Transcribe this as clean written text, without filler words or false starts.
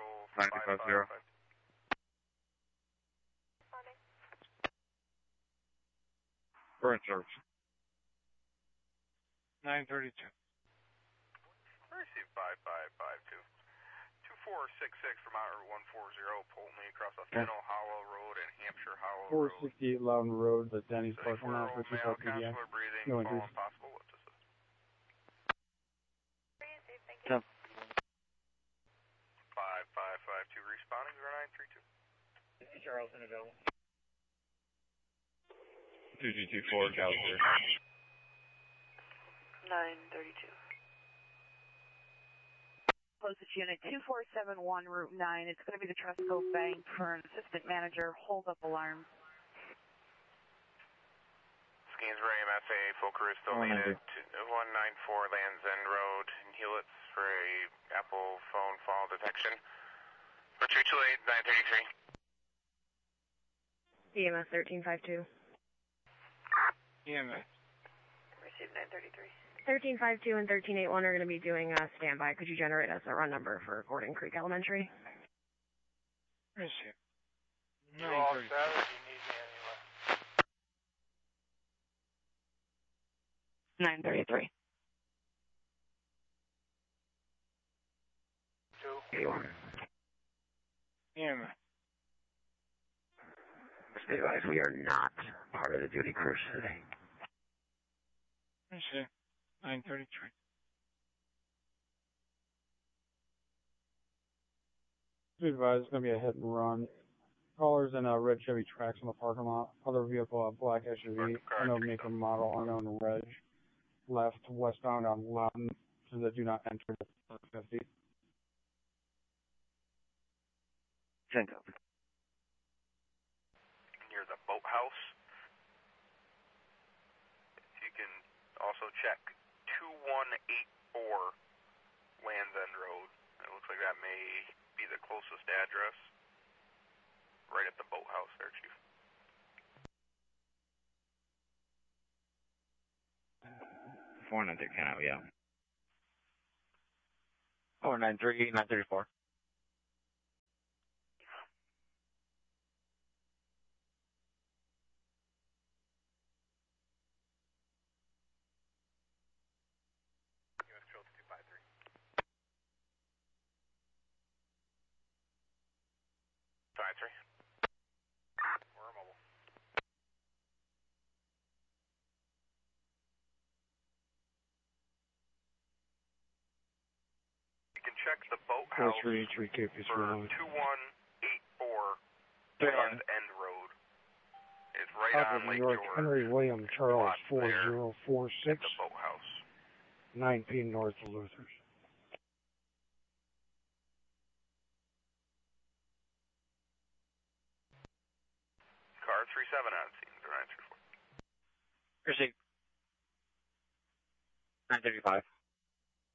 control 950. Current service. 932. Receive 5552. 2466 from Route 140, Polton across Fennel Hollow Road and Hampshire Hollow Road. 468 Loudon Road, the Denny's parking lot for male, 25 PDI. consular breathing, No fall injuries. impossible, lift assist. Thank you. 5552 responding 0932. Charles and available. 2224 California. 932. Closest unit 2471 Route 9. It's going to be the Trustco Bank for an assistant manager. Hold up alarm. Scainsborough MFA, full crew still needed. 194 Lands End Road in Hewlett's for a Apple phone fall detection. Retreat 933. EMS 1352. EMS. Receive 933. 1352 and 1381 are going to be doing a standby. Could you generate us a run number for Gordon Creek Elementary? Receive. You all set or do you need me anywhere? 933. 2. EMS. Be advised, we are not part of the duty crews today. Receive. 933. Be advised, it's going to be a hit and run. Callers in a red Chevy Trax in the parking lot. Other vehicle, a black SUV. Unknown maker model, unknown reg. Left, westbound on Loudon, so that do not enter the 50. Think of. Near the boathouse. You can also check 2184 Lands End Road. It looks like that may be the closest address. Right at the boathouse there, Chief. 493 Canal, yeah. 493, 934. US Trail 2253. Side 3. We're mobile. You can check the boathouse for 2184 Lands End Road. It's right on Lake New York, George. Henry William Charles Lot there 4046, at the boathouse. 9P north of Luther's. Car 37 on scene, 0934. Receive. 935.